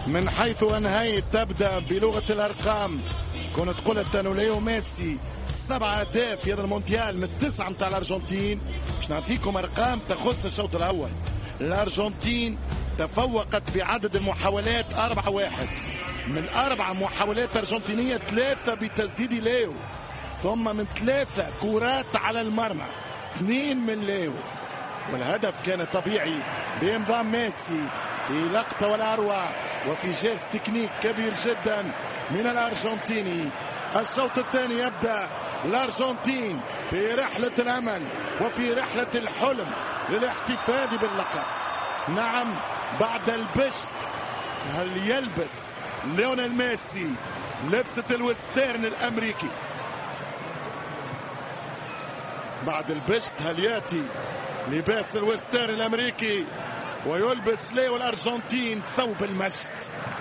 من حيث أنهيت تبدأ بلغة الأرقام. كنت قلت أنه ليو ميسي 7 أهداف في هذا المونديال من 9 متاع الأرجنتين. باش نعطيكم أرقام تخص الشوط الأول. الأرجنتين تفوقت بعدد المحاولات 4-1. من 4 محاولات أرجنتينية 3 بتسديد ليو، ثم من 3 كرات على المرمى 2 من ليو، والهدف كان طبيعي بإنضام ميسي في لقطة ولا أروع وفي جاز تكنيك كبير جدا من الأرجنتيني. الشوط الثاني يبدأ الأرجنتين في رحلة الأمل وفي رحلة الحلم للاحتفاظ باللقب. نعم، بعد البشت هل يلبس ليونيل ميسي لبسة الوسترن الأمريكي؟ بعد البشت هل يأتي لباس الوسترن الأمريكي ويلبس ليو الأرجنتين ثوب المجد؟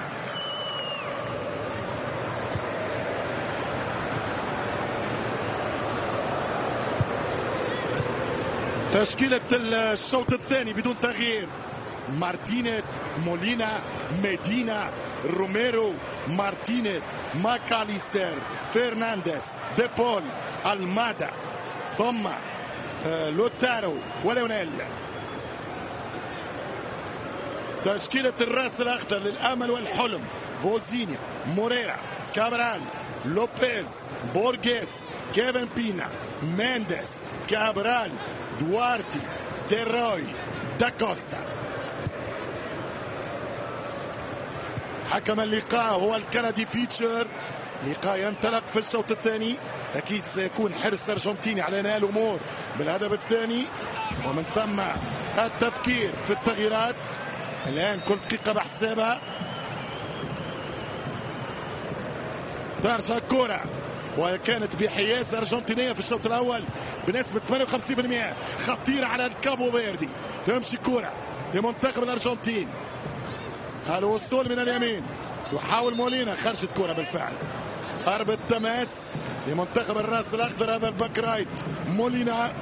تشكيلة الشوط الثاني بدون تغيير: مارتينيز، مولينا، ميدينا، روميرو، مارتينيز، ماكاليستر، فرنانديز، ديبول، المادا، ثم لوتارو وليونيل. تشكيلة الراس الأخضر للأمل والحلم: فوزينيا، موريرا، كابرال، لوبيز، بورغيس، كيفن بينا، مينديز، كابرال، دوارتي، ديروي، داكوستا. حكم اللقاء هو الكندي فيتشر. لقاء ينطلق في الشوط الثاني، أكيد سيكون حرص أرجنتيني على إنهاء الأمور بالهدف الثاني، ومن ثم التفكير في التغييرات. الآن كل دقيقة بحسابها. ترجع الكرة وكانت بحيازة أرجنتينية في الشوط الأول بنسبة 58%. خطيرة على الكابو فيردي. تمشي كرة لمنتخب الأرجنتين. الوصول من اليمين، يحاول مولينا، خرجت كرة بالفعل. ضربة تماس لمنتخب الراس الأخضر، هذا الباك رايت مولينا.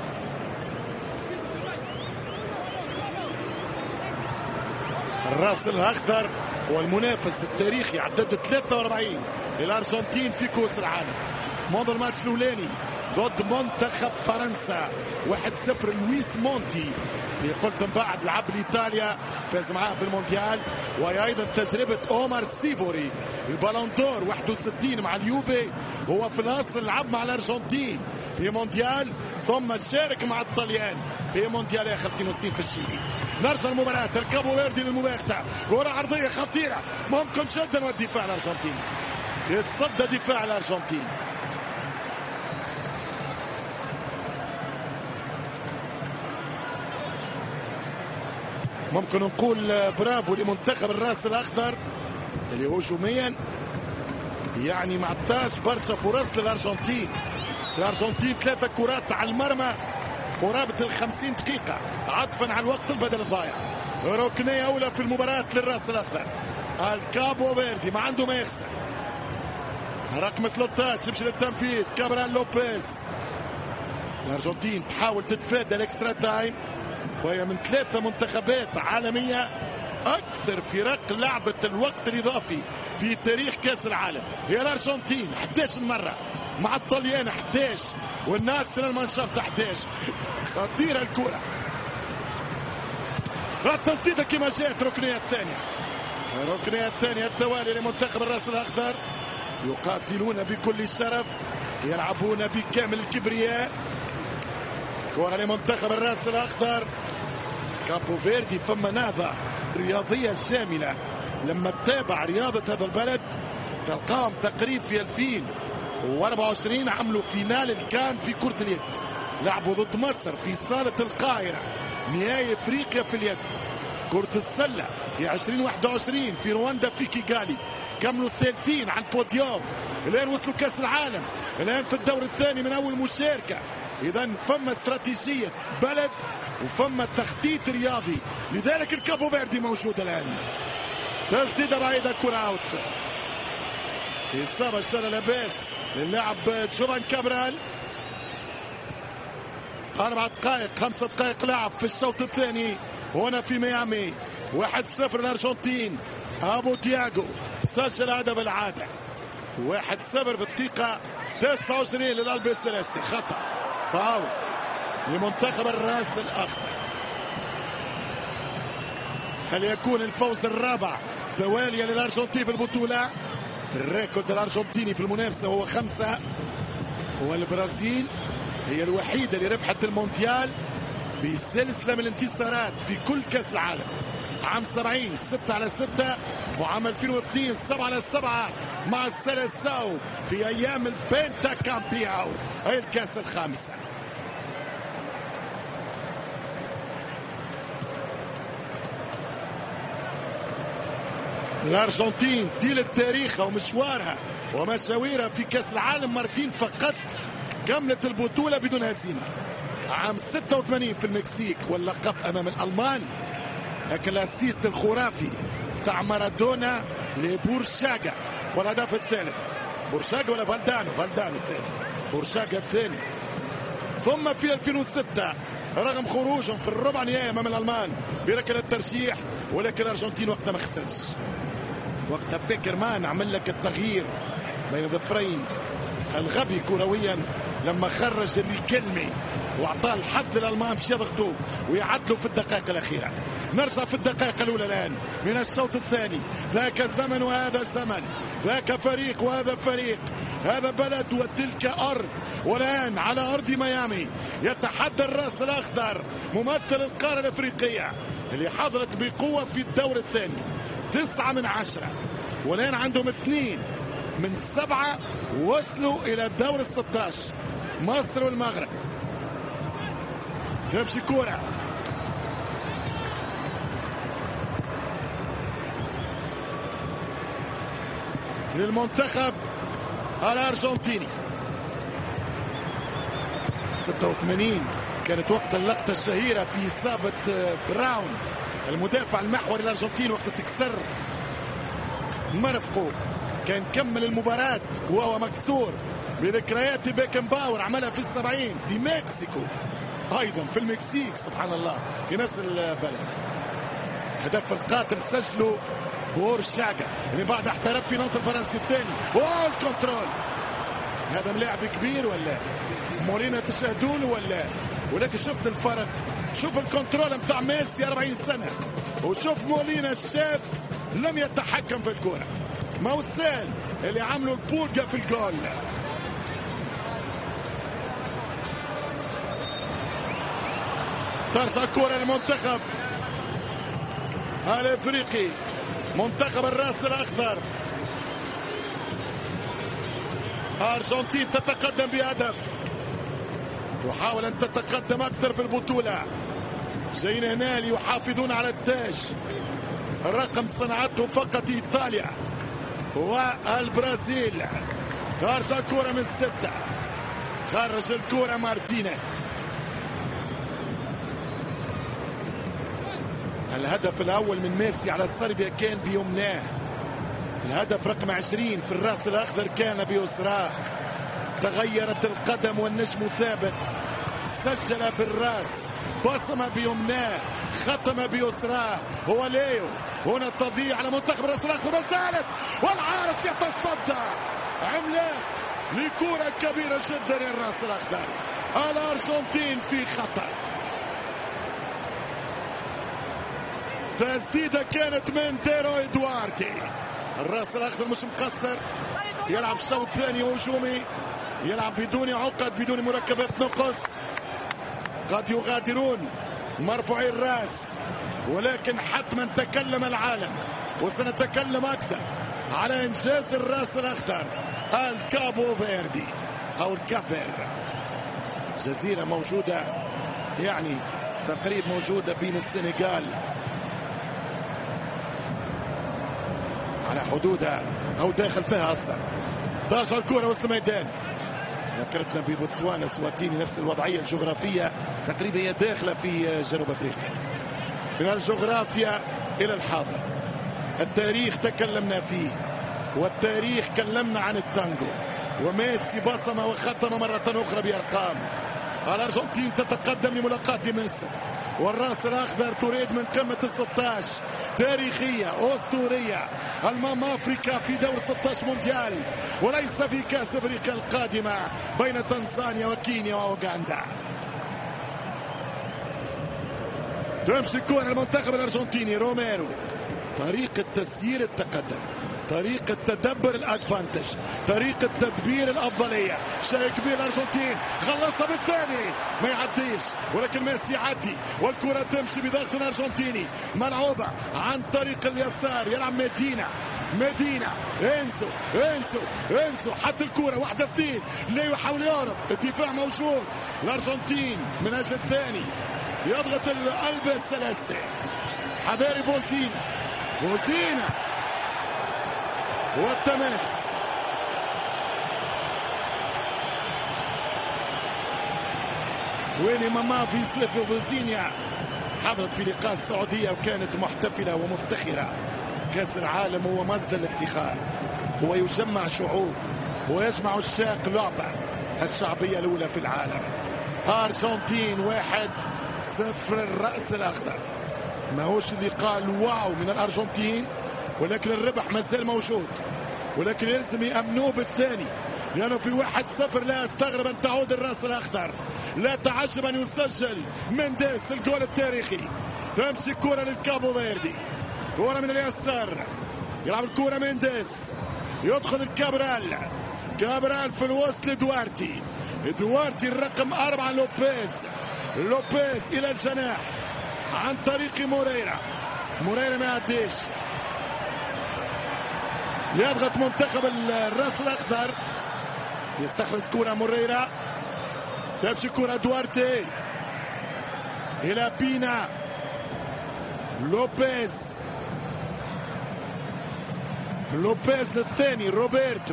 الراس الأخضر هو المنافس التاريخي، عدد 43 للأرجنتين في كأس العالم. منذ الماتش الأولاني ضد منتخب فرنسا 1-0 لويس مونتي اللي قلت من بعد لعب لإيطاليا فاز معاه بالمونديال، وهي أيضا تجربة أومار سيفوري البالون دور 61 مع اليوفي. هو في الأصل لعب مع الأرجنتين في مونديال ثم شارك مع الطليان في مونديال آخر 62 في الشيلي. نرجع المباراة، الكابو فيردي للمباغتة، كرة عرضية خطيرة ممكن جدا، والدفاع الأرجنتيني يتصدى دفاع الأرجنتين. ممكن نقول برافو لمنتخب الراس الأخضر اللي هجوميا يعني ما عطاش برشا فرص للأرجنتين. الأرجنتين 3 كرات على المرمى قرابة 50 دقيقة عطفا على الوقت البدل الضايع. ركنية أولى في المباراة للراس الأخضر. الكابو فيردي ما عنده ما يخسر. رقم 13 يمشي للتنفيذ، كابرال لوبيز. الأرجنتين تحاول تتفادى الاكسترا تايم، وهي من 3 منتخبات عالمية أكثر فرق لعبت الوقت الإضافي في تاريخ كأس العالم. هي الأرجنتين 11 مرة، مع الطليان 11 والناس المنشرة 11. خطيرة الكرة، التسديدة كما جاءت. ركنية الثانية التوالي لمنتخب الراس الأخضر. يقاتلون بكل شرف، يلعبون بكامل الكبرياء. كرة لمنتخب الراس الأخضر. كابو فيردي فما نهضة رياضية شاملة. لما تتابع رياضة هذا البلد تلقاهم تقريب في 2024 عملوا فينال الكان في كرة اليد، لعبوا ضد مصر في صالة القاهرة نهائي افريقيا في اليد. كرة السلة في 2021 في رواندا في كيغالي، كملوا 30 عن بوديوم. الآن وصلوا كأس العالم، الآن في الدور الثاني من أول مشاركة. إذن فما استراتيجية بلد وفما تخطيط رياضي، لذلك الكابو فيردي موجود الآن. تسديدة بعيدة، كرة أوت. إصابة شال لاباس للاعب جوفان كابرال. 4 دقائق 5 دقائق لعب في الشوط الثاني هنا في ميامي. 1-0 الأرجنتين. ابو تياغو سجل هدف العاده 1-0 في الدقيقه 29 للالبي السلستي. خطا فاول لمنتخب الراس الاخضر. هل يكون الفوز الرابع تواليا للارجنتين في البطوله؟ الريكورد الارجنتيني في المنافسه هو 5، والبرازيل هي الوحيده اللي ربحت المونديال بسلسله من الانتصارات في كل كاس العالم. عام 70 6-6، وعام 2002 7-7 مع السلساو في ايام البنتا كامبياو اي الكاس الخامسه. الارجنتين طيلة تاريخها ومشوارها ومشاويرها في كاس العالم مرتين فقط كملت البطوله بدون هزيمه. عام 86 في المكسيك واللقب امام الالمان، لكن الاسيست الخرافي بتاع مارادونا لبورشاغا والهدف الثالث. بورشاغا ولا فالدانو الثالث، بورشاغا الثاني. ثم في 2006 رغم خروجهم في الربع نهائي امام الالمان بركله الترشيح، ولكن الارجنتين وقتها ما خسرتش. وقتها بيكرمان عمل لك التغيير بين ظفرين الغبي كرويا لما خرج الريكلمي واعطاه الحظ للالمان باش يضغطوا ويعدلوا في الدقائق الاخيره. نرجع في الدقائق الاولى الان من الشوط الثاني. ذاك زمن وهذا زمن، ذاك فريق وهذا فريق، هذا بلد وتلك ارض. والان على ارض ميامي يتحدى الراس الاخضر ممثل القاره الافريقيه اللي حضرت بقوه في الدور الثاني 9 من 10، والان عندهم 2 من 7 وصلوا الى الدور 16، مصر والمغرب. تمشي كوره للمنتخب الارجنتيني. 86 كانت وقت اللقطه الشهيره في اصابه براون المدافع المحوري الارجنتيني وقت تكسر مرفقه، كان كمل المباراة وهو مكسور بذكريات بيكن باور. عملها في 70 في مكسيكو، ايضا في المكسيك سبحان الله في نفس البلد. هدف القاتل سجله بورشاغا اللي بعد احترف في نانت الفرنسي الثاني. الكنترول هذا ملاعب كبير ولا مولينا تشاهدونه ولكن شفت الفرق. شوف الكنترول بتاع ميسي 40 سنة، وشوف مولينا الشاب لم يتحكم في الكرة. موسال اللي عملوا البولجا في الجول. ترجع الكرة للمنتخب الافريقي، منتخب الراس الاخضر. الارجنتين تتقدم بهدف، تحاول ان تتقدم اكثر في البطولة. جايين هنا ليحافظون على التاج، الرقم صنعته فقط ايطاليا والبرازيل. ترجع الكرة من 6، خرج الكرة مارتينيز. الهدف الاول من ميسي على صربيا كان بيمناه، الهدف رقم 20 في الراس الاخضر كان بيسراه. تغيرت القدم والنجم ثابت، سجل بالراس، بصم بيمناه، ختم بيسراه. هو ليو. هنا التضييع على منتخب الراس الاخضر، ما زالت والحارس يتصدى. عملاق لكرة كبيرة جدا للراس الاخضر. الارجنتين في خطر. تسديدة كانت من ديرو إدواردي. الراس الأخضر مش مقصر، يلعب الشوط الثاني هجومي، يلعب بدون عقد بدون مركبات نقص. قد يغادرون مرفوعي الراس، ولكن حتما تكلم العالم وسنتكلم أكثر على إنجاز الراس الأخضر الكابو فيردي أو الكافير. جزيرة موجودة يعني تقريبا موجودة بين السنغال على حدودها او داخل فيها اصلا. ترجع الكره وسط الميدان، ذكرتنا ببوتسوانا سواتيني، نفس الوضعيه الجغرافيه تقريبا هي داخله في جنوب افريقيا. من الجغرافيا الى الحاضر، التاريخ تكلمنا فيه، والتاريخ كلمنا عن التانجو، وميسي بصم وختم مره اخرى بارقام. الارجنتين تتقدم لملاقاة مصر، والراس الاخضر تريد من قمه ال 16 تاريخية أسطورية أمام أفريقيا في دور 16 مونديال وليس في كأس أفريقيا القادمة بين تنزانيا وكينيا وأوغندا. تمشي كرة المنتخب الأرجنتيني. روميرو طريقة تسيير التقدم، طريقة تدبر الادفانتج، طريقة تدبير الافضلية. شيء كبير الارجنتين، خلصها بالثاني ما يعديش ولكن ميسي يعدي والكرة تمشي بضغط الارجنتيني ملعوبة عن طريق اليسار. يلعب مدينة انسو حتى الكرة 1-2 ليه يحاول يهرب. الدفاع موجود الارجنتين من اجل الثاني يضغط القلب السلاسته. حذاري فوزينا والتماس. وين ماما في فوزينيا حضرت في لقاء السعودية وكانت محتفلة ومفتخرة. كأس العالم هو مصدر الافتخار، هو يجمع شعوب ويجمع الشاق لعبة الشعبية الأولى في العالم. أرجنتين 1-0 الرأس الأخضر. ما هوش اللي قال واو من الأرجنتين ولكن الربح ما زال موجود، ولكن يلزم يأمنوه بالثاني لأنه في 1-0. لا استغرب أن تعود الرأس الأخضر، لا تعجب أن يسجل مينديس الجول التاريخي. تمشي كرة للكابو فيردي، كرة من اليسار يلعب الكرة مينديس، يدخل كابرال في الوسط لدوارتي الرقم 4 لوبيز إلى الجناح عن طريق موريرا ما يعديش. يضغط منتخب الراس الاخضر، يستخلص كرة موريرا، تمشي كرة دوارتي الى بينا. لوبيز للثاني. روبرتو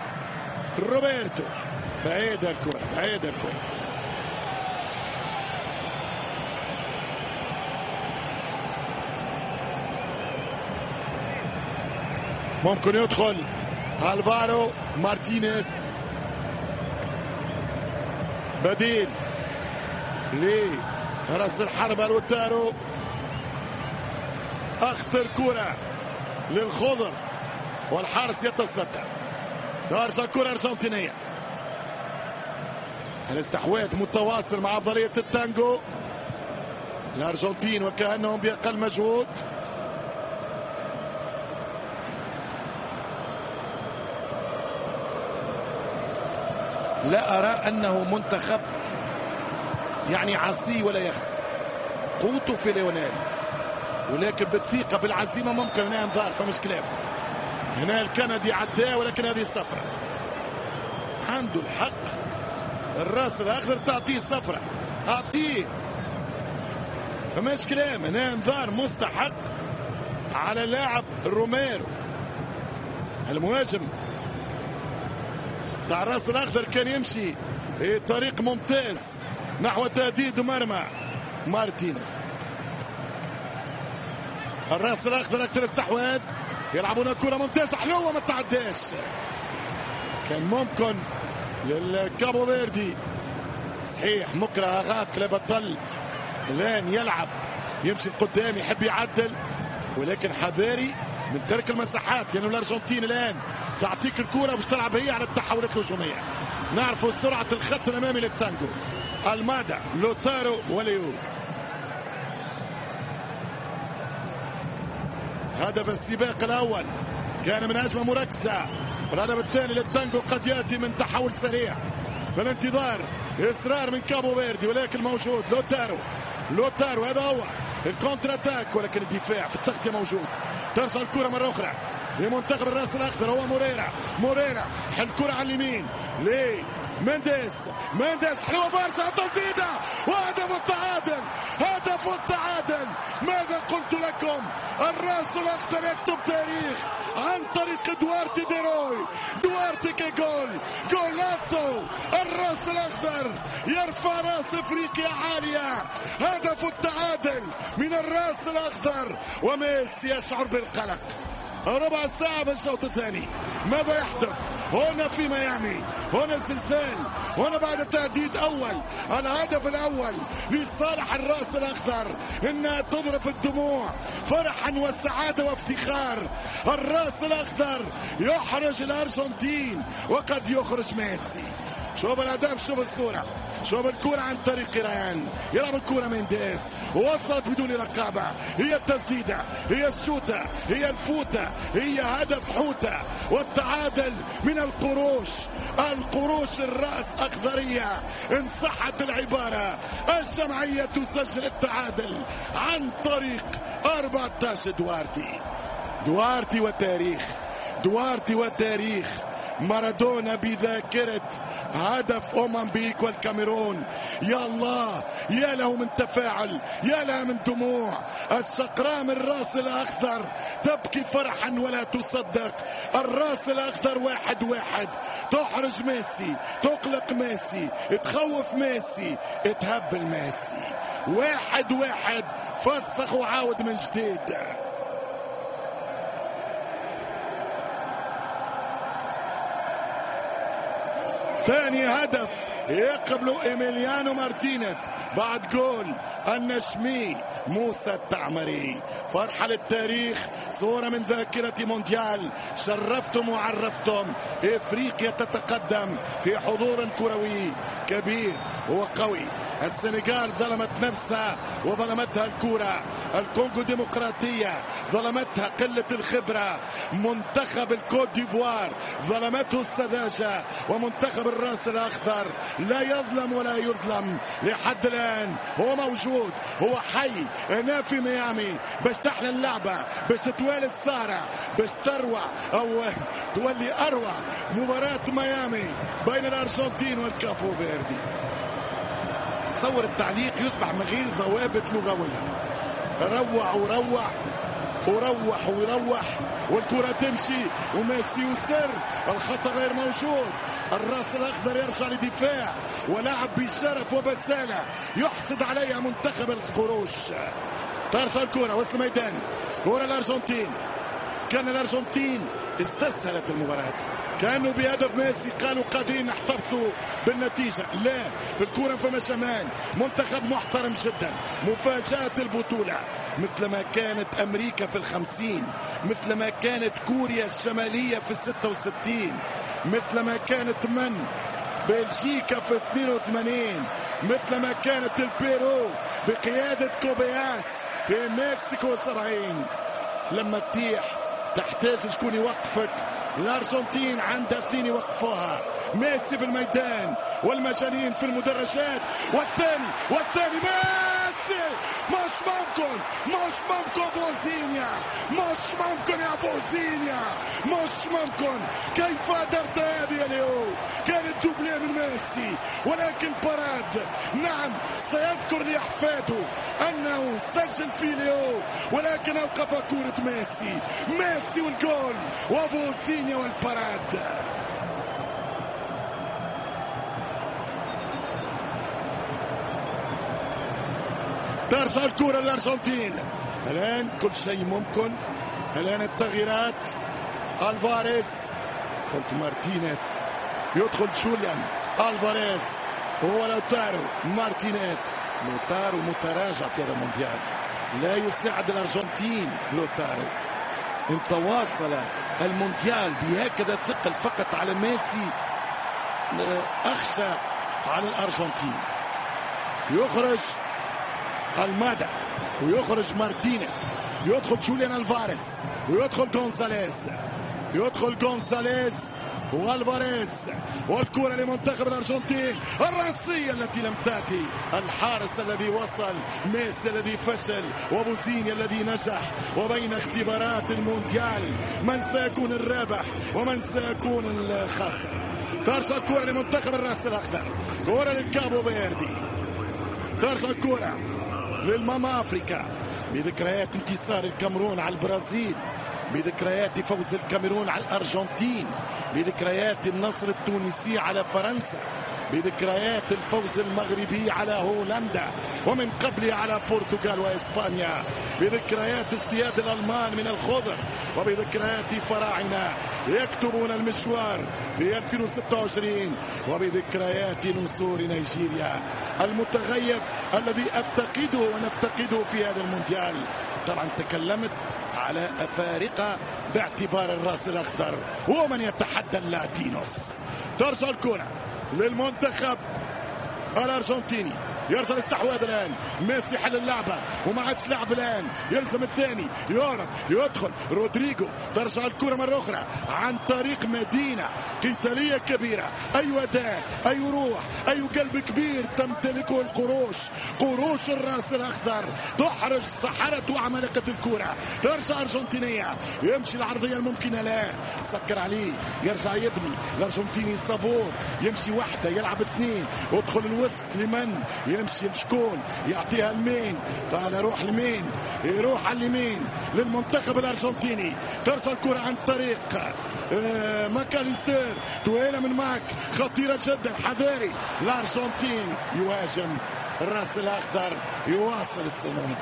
بعيدة الكرة. ممكن يدخل الفارو مارتينيز بديل لرأس الحربة لوتارو. اخطر كرة للخضر والحارس يتصدى. ترجع كرة أرجنتينية، الاستحواذ متواصل مع أفضلية التانجو الأرجنتين وكأنهم بأقل مجهود. لا أرى أنه منتخب يعني عصي ولا يخسر، قوته في ليونيل، ولكن بالثقة بالعزيمة ممكن هنا انذار. فمش كلام هنا الكندي عداه ولكن هذه الصفرة عنده الحق. الراس الأخضر تعطيه صفرة، أعطيه. فمش كلام هنا انذار مستحق على اللاعب روميرو المهاجم تاع الراس الاخضر. كان يمشي في طريق ممتاز نحو تهديد مرمى مارتينيز. الراس الاخضر اكثر استحواذ، يلعبون كرة ممتازة حلوة ما تعداش. كان ممكن للكابو فيردي صحيح مكره غاق لبطل الان يلعب يمشي القدام يحب يعدل، ولكن حذاري من ترك المساحات لأنه الأرجنتين الآن تعطيك الكرة باش تلعب هي على التحولات الهجومية. نعرفوا سرعة الخط الأمامي للتانجو. المادا لوتارو وليو. هدف السباق الأول كان من هجمة مركزة، والهدف الثاني للتانجو قد يأتي من تحول سريع بالانتظار إصرار من كابو فيردي، ولكن موجود لوتارو هذا هو الكونتر اتاك، ولكن الدفاع في التغطية موجود. ترجع الكرة مرة أخرى لمنتخب الراس الأخضر، هو موريرا حل الكرة على اليمين ليه مينديس حلوة برشا تسديدة وهدف التعادل. ماذا قلت لكم؟ الراس الأخضر يكتب تاريخ عن طريق دوارتي جولاسو. الراس الأخضر يرفع راس افريقيا عالية. هدف التعادل من الراس الأخضر وميسي يشعر بالقلق. ربع ساعة في الشوط الثاني ماذا يحدث هنا في ميامي؟ هنا زلزال، هنا بعد تهديد أول. الهدف الأول لصالح الرأس الأخضر إنها تذرف الدموع فرحا وسعادة وافتخار. الرأس الأخضر يحرج الأرجنتين وقد يخرج ميسي. شوف الهدف، شوف الصورة، شوف الكرة عن طريق ريان، يلعب الكرة مينديز ووصلت بدون رقابة. هي التسديدة، هي الشوتة، هي الفوتة، هي هدف حوتة. والتعادل من القروش الرأس أخضرية إن صحت العبارة. الجمعية تسجل التعادل عن طريق 14 دوارتي والتاريخ. مارادونا بذاكرة هدف موزمبيق والكاميرون. يا الله، يا له من تفاعل، يا لها من دموع. الشقراء من الراس الأخضر تبكي فرحا ولا تصدق. الراس الأخضر 1-1 تحرج ميسي، تقلق ميسي، تخوف ميسي، تهبل ميسي. 1-1 فسخ وعاود من جديد. ثاني هدف يقبل إيميليانو مارتينيز بعد جول النشمي موسى التعمري. فرحة للتاريخ، صورة من ذاكرة مونديال. شرفتم وعرفتم. إفريقيا تتقدم في حضور كروي كبير وقوي. السنغال ظلمت نفسها وظلمتها الكرة. الكونغو ديمقراطية ظلمتها قلة الخبرة. منتخب الكوت ديفوار ظلمته السذاجة. ومنتخب الراس الأخضر لا يظلم ولا يظلم لحد الآن. هو موجود، هو حي هنا في ميامي باش تحلى اللعبة، باش تتوالي السهرة، باش تروع أو تولي أروع مباراة ميامي بين الأرجنتين والكابو فيردي. تصور التعليق يصبح من غير ضوابط لغوية. وروح والكرة تمشي وميسي يسر. الخطأ غير موجود. الراس الأخضر يرجع لدفاع ولعب بشرف وبسالة يحصد عليها منتخب القروش. ترجع الكرة وسط الميدان، كرة الأرجنتين. كان الأرجنتين استسهلت المباراة، كانوا بهدف ميسي قالوا قادرين نحتفظوا بالنتيجة. لا، في الكرة فما شمان. منتخب محترم جدا. مفاجأة البطولة مثل ما كانت أمريكا في 50، مثل ما كانت كوريا الشمالية في 66، مثل ما كانت بلجيكا في 82، مثل ما كانت البيرو بقيادة كوبياس في مكسيكو 70. لما تطيح تحتاج شكون يوقفك. الأرجنتين عندها 2 يوقفوها. ميسي في الميدان والمجانين في المدرجات. والثاني ميسي. مش ممكن فوزينيا، مش ممكن يا فوزينيا، مش ممكن. كيف قدرت هذه اليوم؟ كانت دوبلي من ميسي، ولكن باراد نعم سيذكر لأحفاده أنه سجل في ليو، ولكن أوقف كرة ميسي والجول وفوزينيا والباراد. ترجع الكرة للأرجنتين. الآن كل شيء ممكن. الآن التغييرات. ألفاريز، قلت مارتينيز، يدخل جوليان ألفاريز هو لوتارو مارتينيز. لوتارو متراجع في هذا المونديال، لا يساعد الأرجنتين. لوتارو إن تواصل المونديال بهكذا ثقل فقط على ميسي أخشى على الأرجنتين. يخرج المادا ويخرج مارتينيز، يدخل جوليان ألفاريز ويدخل غونساليز والفاريز. والكرة لمنتخب الأرجنتين، الرأسية التي لم تأتي. الحارس الذي وصل، ميسي الذي فشل، وبوزينيا الذي نجح. وبين اختبارات المونديال من سيكون الرابح ومن سيكون الخاسر. ترجع الكرة لمنتخب الرأس الأخضر، كرة للكابو فيردي. ترجع الكرة للماما أفريكا بذكريات انتصار الكاميرون على البرازيل، بذكريات فوز الكاميرون على الأرجنتين، بذكريات النصر التونسي على فرنسا، بذكريات الفوز المغربي على هولندا ومن قبله على البرتغال وإسبانيا، بذكريات اصطياد الألمان من الخضر، وبذكريات فراعنة يكتبون المشوار في 2026، وبذكريات نسور نيجيريا المتغيب الذي أفتقده ونفتقده في هذا المونديال. طبعا تكلمت على أفارقة باعتبار الرأس الأخضر هو من يتحدى اللاتينوس. ترجع الكرة للمنتخب الأرجنتيني، يرجع الاستحواذ الآن، ميسي حل اللعبة وما عادش لعب الآن، يلزم الثاني يهرب يدخل رودريجو، ترجع الكرة مرة أخرى عن طريق مدينة قتالية كبيرة، أي أداء أي روح أي قلب كبير تمتلكه القروش، قروش الرأس الأخضر تحرج سحرة وعمالقة الكرة. ترجع أرجنتينية، يمشي العرضية الممكنة لا سكر عليه، يرجع يبني الأرجنتيني صبور، يمشي واحدة يلعب اثنين، ادخل الوسط لمن يمشي لشكون يعطيها لمين، قال روح لمين، يروح على اليمين للمنتخب الارجنتيني. ترجع الكرة عن طريق ماكاليستر، طويلة من ماك خطيرة جدا، حذاري الارجنتين يواجه الراس الاخضر، يواصل الصمود.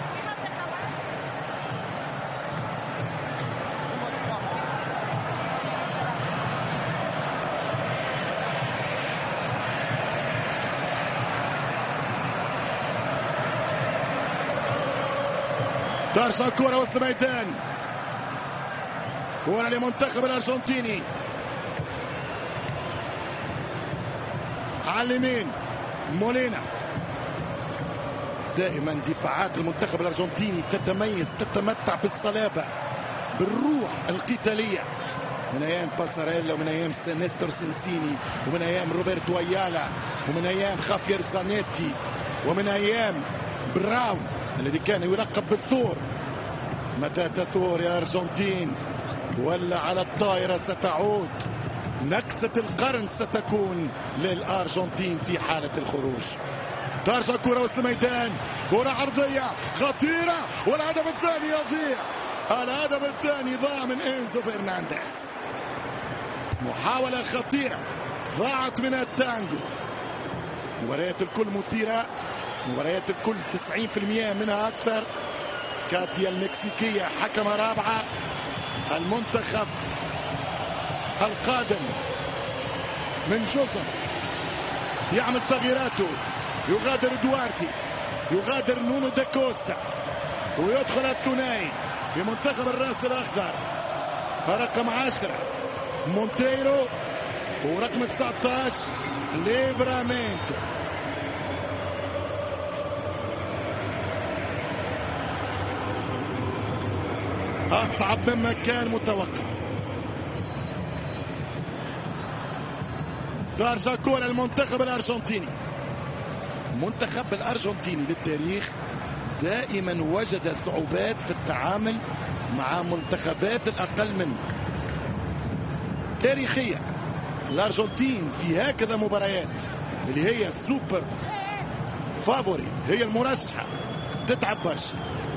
ترجع الكرة وسط الميدان، كرة لمنتخب الأرجنتيني على اليمين مولينا. دائما دفاعات المنتخب الأرجنتيني تتميز، تتمتع بالصلابة بالروح القتالية من أيام باساريلا ومن أيام نيستور سينسيني ومن أيام روبرتو أيالا ومن أيام خافير زانيتي ومن أيام براون الذي كان يلقب بالثور. متى تثور يا أرجنتين ولا على الطائرة ستعود؟ نكسة القرن ستكون للأرجنتين في حالة الخروج. ترجع كرة وسط الميدان، كرة عرضية خطيرة والهدف الثاني يضيع. الهدف الثاني ضاع من إنزو فرنانديز، محاولة خطيرة ضاعت من التانجو. مباريات الكل مثيرة، مباريات الكل 90% منها أكثر. كاتيا المكسيكية حكمة رابعة. المنتخب القادم من جزر يعمل تغييراته، يغادر دوارتي، يغادر نونو دا كوستا، ويدخل الثنائي بمنتخب الراس الأخضر رقم 10 مونتيرو ورقم 19 ليفرامينتو. أصعب مما كان متوقع. ترجع كرة المنتخب الأرجنتيني. المنتخب الأرجنتيني للتاريخ دائما وجد صعوبات في التعامل مع منتخبات الأقل منه. تاريخيا الأرجنتين في هكذا مباريات اللي هي السوبر فافوري، هي المرشحة، تتعب برشا.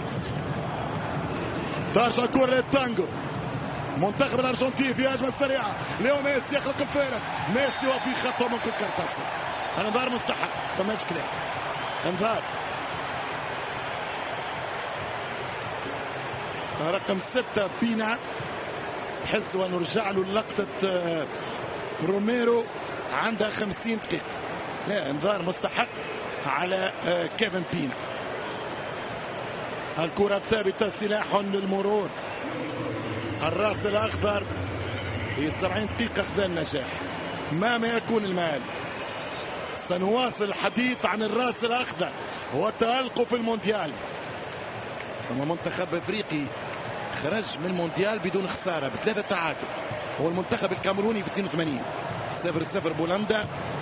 ترجع كرة للتانجو، منتخب الأرجنتين في هجمة سريعة، ليو ميسي يخلق الفارق، ميسي وفي خطأ من كل كارت أسود. الانذار مستحق، فماش كلام، انذار. رقم 6 بينا، تحس ونرجع له لقطة روميرو عندها 50 دقيقة. لا، انذار مستحق على كيفن بينا. الكرة الثابتة سلاح للمرور. الراس الأخضر في 70 دقيقة خذ النجاح ما يكون المال. سنواصل الحديث عن الراس الأخضر وتألقه في المونديال. ثم منتخب أفريقي خرج من المونديال بدون خسارة ب3 تعادل، هو المنتخب الكاميروني في 82. 0-0 بولندا،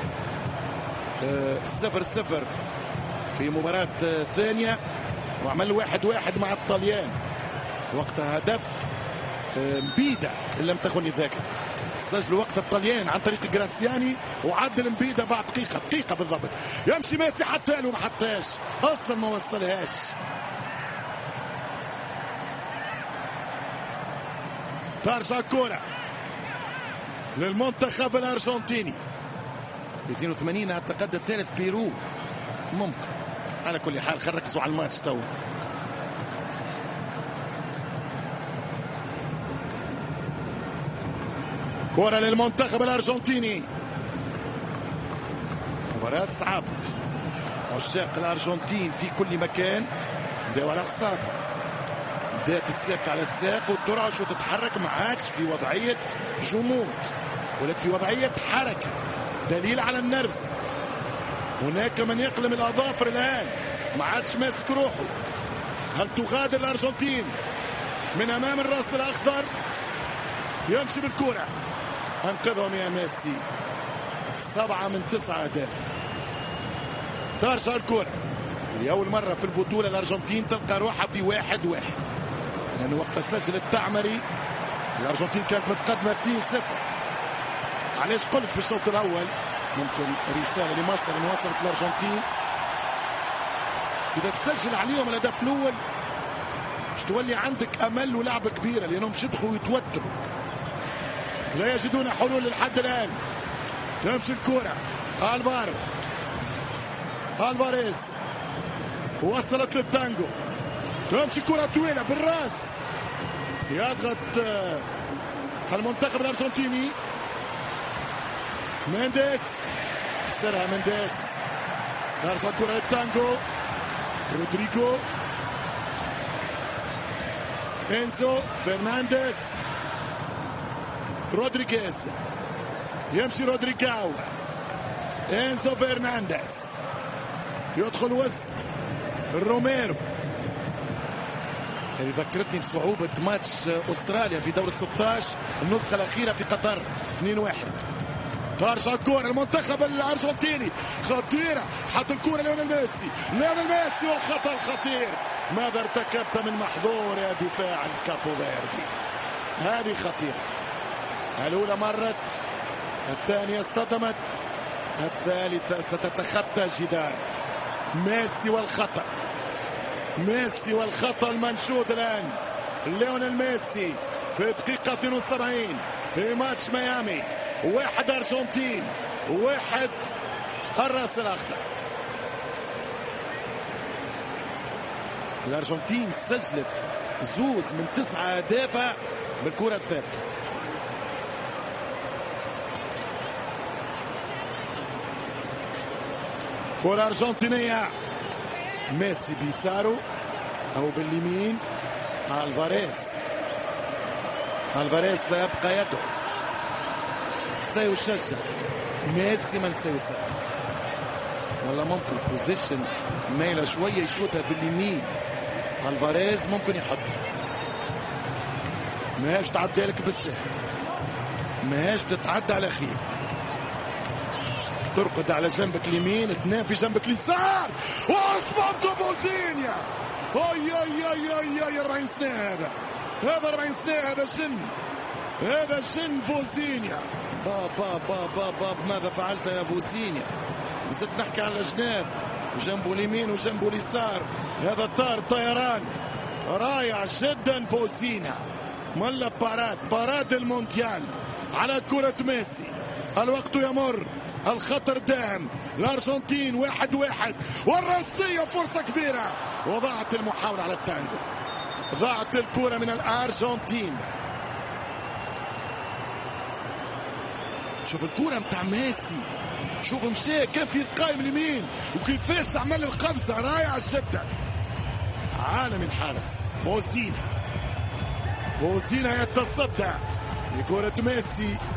0-0 في مباراة ثانية، وعمل 1-1 مع الطليان. وقتها هدف مبيدة إن لم تخن الذاكرة، سجلوا وقت الطليان عن طريق جراسياني، وعدل مبيدة بعد دقيقة بالضبط. يمشي ميسي حتى له ما حطاش أصلا، ما وصلهاش. ترجع كرة للمنتخب الأرجنتيني. ب 82 اعتقد الثالث بيرو ممكن. على كل حال خلينا نركزوا على الماتش توا. كرة للمنتخب الارجنتيني. مباراة صعبة. عشاق الارجنتين في كل مكان بداوا على حسابها. بدات الساق على الساق وترعش وتتحرك، ما عادش في وضعية جمود ولكن في وضعية حركة، دليل على النرفزة. هناك من يقلم الأظافر الآن، ما عادش ماسك روحه. هل تغادر الأرجنتين من أمام الرأس الأخضر؟ يمشي بالكرة، أنقذهم يا ميسي. 7 من 9 أهداف. ترجع الكرة لأول مرة في البطولة الأرجنتين تلقى روحها في 1-1، لأنه وقت سجل التعمري الأرجنتين كانت متقدمة 2-0. علاش قلت في الشوط الأول ممكن رسالة لمصر إن وصلت الأرجنتين إذا تسجل عليهم الهدف الأول مش تولي عندك أمل ولعبة كبيرة، لأنهم مش يدخلوا يتوتروا. لا يجدون حلول لحد الآن. تمشي الكرة ألفاريز وصلت للتانجو. تمشي كرة طويلة بالراس، يضغط المنتخب الأرجنتيني. مينديز خسرها. مينديز ترجع الكرة للتانجو. رودريجو، إنزو فرنانديز، رودريغيز، يمشي رودريجاو، إنزو فرنانديز يدخل وسط روميرو. هذه ذكرتني بصعوبة ماتش أستراليا في دور 16 النسخة الأخيرة في قطر 2-1. ترجع الكرة المنتخب الأرجنتيني خطيرة، حط الكرة ليونيل ميسي والخطأ الخطير. ماذا ارتكبت من محظور يا دفاع الكابو فيردي؟ هذه خطيرة. الأولى مرت، الثانية اصطدمت، الثالثة ستتخطى الجدار. ميسي والخطأ المنشود الآن. ليونيل ميسي في دقيقة 72 في ماتش ميامي. 1 أرجنتين 1 الرأس الأخضر. الأرجنتين سجلت 2 من 9 أهدافها بالكرة الثابتة. كرة أرجنتينية. ميسي بيسارو أو باليمين. ألفاريز سيبقى يده، سيشجع ميسي من سيسدد، ولا ممكن بوزيشن ميلة شوية يشوتها باليمين. ألفاريز ممكن يحطها، ماهيش تعدي لك بالسهل، ماهيش تتعدى على خير. ترقد على جنبك اليمين، تنام في جنبك اليسار، واصبحت فوزينيا. اي 40 سنة هذا 40 سنة، هذا جن فوزينيا. باب ماذا فعلت يا فوزينيا؟ نزلت نحكي على الجناب، وجنبه اليمين وجنبه اليسار. هذا طيران رائع جدا فوزينيا. ملا باراد المونديال على كرة ميسي. الوقت يمر، الخطر دائم. الأرجنتين 1-1 والرأسية فرصة كبيرة، وضاعت المحاولة على التانجو. ضاعت الكرة من الأرجنتين. شوف الكرة متاع ميسي، شوف مشي كان في القائم اليمين وكيفاش عمل القفزة رائعة جدا. عالم الحارس فوزينيا يتصدى لكرة ميسي.